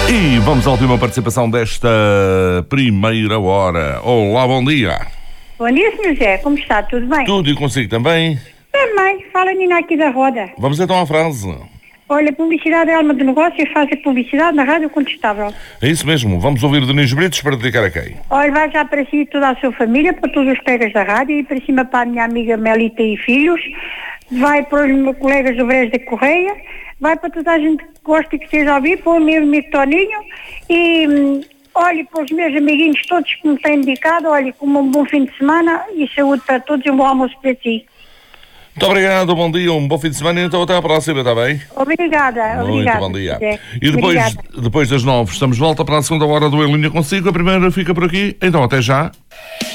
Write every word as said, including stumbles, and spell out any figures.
E vamos à última participação desta primeira hora. Olá, bom dia. Bom dia, senhor José. Como está? Tudo bem? Tudo e consigo também? Também. Fala, Nina, aqui da Roda. Vamos então à frase. Olha, publicidade é alma do negócio e fazer publicidade na Rádio Contestável. É isso mesmo. Vamos ouvir o Diniz Britos para dedicar a quem? Olha, vai já para si e toda a sua família, para todos os colegas da rádio e para cima para a minha amiga Melita e filhos. Vai para os meus colegas do Brejo da Correia. Vai para toda a gente que gosta e que esteja a ouvir, para o meu amigo Toninho e... Hum, olhe, para os meus amiguinhos todos que me têm dedicado, olhe, como um bom fim de semana e saúde para todos e um bom almoço para si. Muito obrigado, bom dia, um bom fim de semana e então até à próxima, está bem? Obrigada, Muito obrigada. bom dia. É. E depois, Obrigada. depois das nove estamos de volta para a segunda hora do Em Linha Consigo. A primeira fica por aqui, então até já.